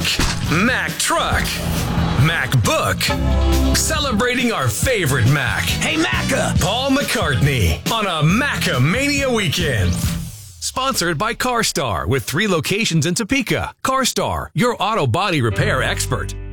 Mac Truck, Mac Book, celebrating our favorite Mac. Hey, Macca! Paul McCartney on a Macamania weekend. Sponsored by CarStar with 3 locations in Topeka. CarStar, your auto body repair expert.